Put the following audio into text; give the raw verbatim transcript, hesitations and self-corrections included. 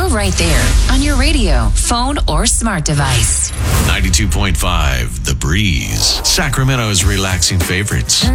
We're right there on your radio, phone, or smart device. ninety-two point five The Breeze. Sacramento's relaxing favorites.